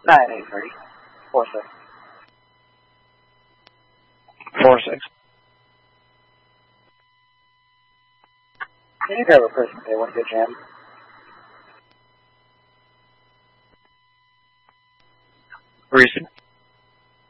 9-8-30. 4-6. 4-6. Can you grab a person if they want to get jammed? Reason.